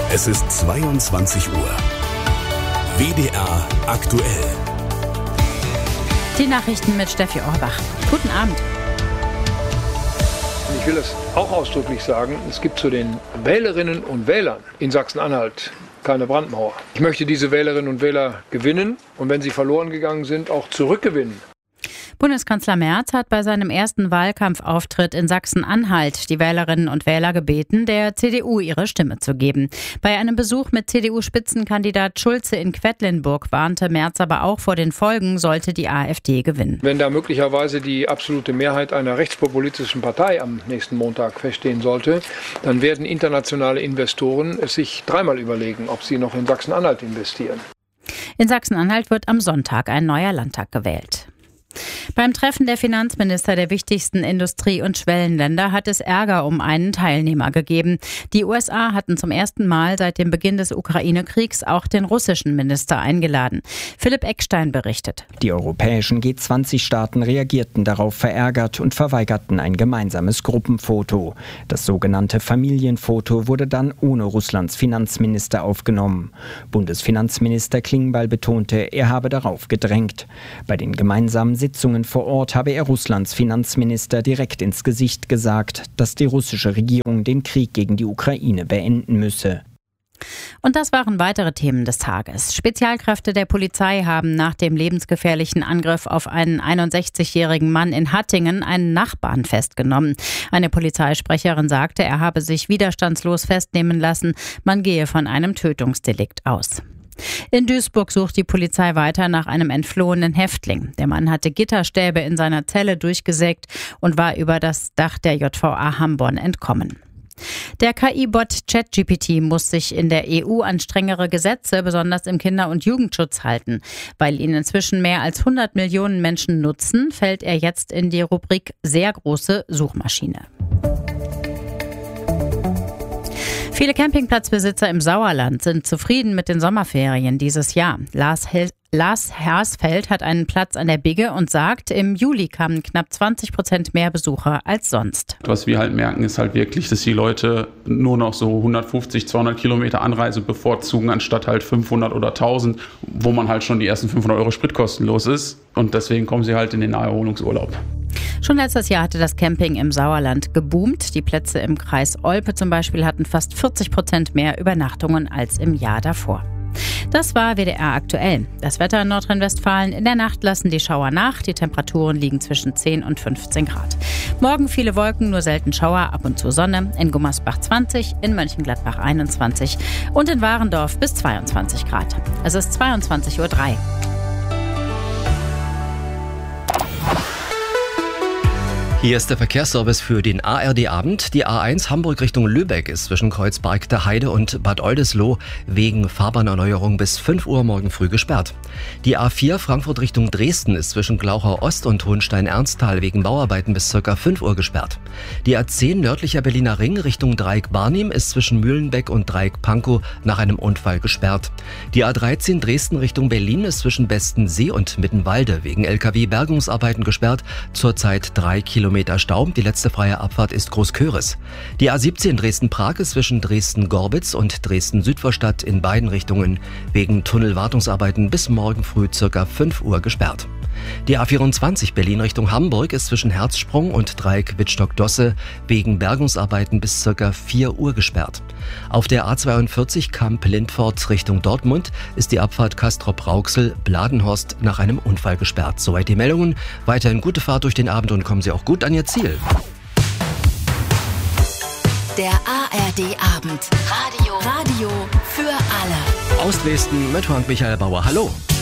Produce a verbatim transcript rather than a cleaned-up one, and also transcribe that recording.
Es ist zweiundzwanzig Uhr. W D R aktuell. Die Nachrichten mit Steffi Orbach. Guten Abend. Ich will das auch ausdrücklich sagen, es gibt zu den Wählerinnen und Wählern in Sachsen-Anhalt keine Brandmauer. Ich möchte diese Wählerinnen und Wähler gewinnen und wenn sie verloren gegangen sind, auch zurückgewinnen. Bundeskanzler Merz hat bei seinem ersten Wahlkampfauftritt in Sachsen-Anhalt die Wählerinnen und Wähler gebeten, der C D U ihre Stimme zu geben. Bei einem Besuch mit C D U-Spitzenkandidat Schulze in Quedlinburg warnte Merz aber auch vor den Folgen, sollte die AfD gewinnen. Wenn da möglicherweise die absolute Mehrheit einer rechtspopulistischen Partei am nächsten Montag feststehen sollte, dann werden internationale Investoren es sich dreimal überlegen, ob sie noch in Sachsen-Anhalt investieren. In Sachsen-Anhalt wird am Sonntag ein neuer Landtag gewählt. Beim Treffen der Finanzminister der wichtigsten Industrie- und Schwellenländer hat es Ärger um einen Teilnehmer gegeben. Die U S A hatten zum ersten Mal seit dem Beginn des Ukraine-Kriegs auch den russischen Minister eingeladen. Philipp Eckstein berichtet. Die europäischen G zwanzig Staaten reagierten darauf verärgert und verweigerten ein gemeinsames Gruppenfoto. Das sogenannte Familienfoto wurde dann ohne Russlands Finanzminister aufgenommen. Bundesfinanzminister Klingbeil betonte, er habe darauf gedrängt. Bei den gemeinsamen Sitzungen vor Ort habe er Russlands Finanzminister direkt ins Gesicht gesagt, dass die russische Regierung den Krieg gegen die Ukraine beenden müsse. Und das waren weitere Themen des Tages. Spezialkräfte der Polizei haben nach dem lebensgefährlichen Angriff auf einen einundsechzigjährigen Mann in Hattingen einen Nachbarn festgenommen. Eine Polizeisprecherin sagte, er habe sich widerstandslos festnehmen lassen. Man gehe von einem Tötungsdelikt aus. In Duisburg sucht die Polizei weiter nach einem entflohenen Häftling. Der Mann hatte Gitterstäbe in seiner Zelle durchgesägt und war über das Dach der J V A Hamborn entkommen. Der K I-Bot ChatGPT muss sich in der E U an strengere Gesetze, besonders im Kinder- und Jugendschutz halten. Weil ihn inzwischen mehr als hundert Millionen Menschen nutzen, fällt er jetzt in die Rubrik sehr große Suchmaschine. Viele Campingplatzbesitzer im Sauerland sind zufrieden mit den Sommerferien dieses Jahr. Lars, Hel- Lars Hersfeld hat einen Platz an der Bigge und sagt, im Juli kamen knapp zwanzig Prozent mehr Besucher als sonst. Was wir halt merken, ist halt wirklich, dass die Leute nur noch so hundertfünfzig, zweihundert Kilometer Anreise bevorzugen, anstatt halt fünfhundert oder tausend, wo man halt schon die ersten fünfhundert Euro Sprit kostenlos ist. Und deswegen kommen sie halt in den Naherholungsurlaub. Schon letztes Jahr hatte das Camping im Sauerland geboomt. Die Plätze im Kreis Olpe zum Beispiel hatten fast vierzig Prozent mehr Übernachtungen als im Jahr davor. Das war W D R aktuell. Das Wetter in Nordrhein-Westfalen. In der Nacht lassen die Schauer nach. Die Temperaturen liegen zwischen zehn und fünfzehn Grad. Morgen viele Wolken, nur selten Schauer, ab und zu Sonne. In Gummersbach zwanzig, in Mönchengladbach einundzwanzig und in Warendorf bis zweiundzwanzig Grad. Es ist zweiundzwanzig Uhr drei. Hier ist der Verkehrsservice für den A R D-Abend. Die A eins Hamburg Richtung Lübeck ist zwischen Kreuzberg der Heide und Bad Oldesloe wegen Fahrbahnerneuerung bis fünf Uhr morgen früh gesperrt. Die A vier Frankfurt Richtung Dresden ist zwischen Glauchau Ost und Hohenstein-Ernsthal wegen Bauarbeiten bis ca. fünf Uhr gesperrt. Die A zehn nördlicher Berliner Ring Richtung Dreieck-Barnim ist zwischen Mühlenbeck und Dreieck-Pankow nach einem Unfall gesperrt. Die A dreizehn Dresden Richtung Berlin ist zwischen Bestensee und Mittenwalde wegen L K W-Bergungsarbeiten gesperrt, zurzeit drei Kilometer Stau. Die letzte freie Abfahrt ist Großköris. Die A siebzehn Dresden-Prag ist zwischen Dresden-Gorbitz und Dresden-Südvorstadt in beiden Richtungen wegen Tunnelwartungsarbeiten bis morgen früh ca. fünf Uhr gesperrt. Die A vierundzwanzig Berlin Richtung Hamburg ist zwischen Herzsprung und Dreieck Wittstock-Dosse wegen Bergungsarbeiten bis ca. vier Uhr gesperrt. Auf der A zweiundvierzig Kamp-Lindfort Richtung Dortmund ist die Abfahrt Castrop-Rauxel-Bladenhorst nach einem Unfall gesperrt. Soweit die Meldungen. Weiterhin gute Fahrt durch den Abend und kommen Sie auch gut an Ihr Ziel. Der A R D-Abend. Radio. Radio für alle. Aus Dresden mit Frank Michael Bauer. Hallo.